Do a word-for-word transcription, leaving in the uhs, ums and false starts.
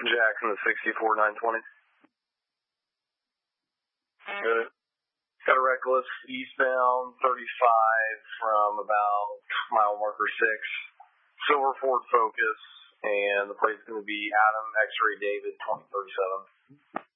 Jackson, the sixty-four nine twenty. Good. Got a reckless eastbound thirty-five from about mile marker six. Silver Ford Focus, and the plate's going to be Adam X-Ray David twenty thirty-seven.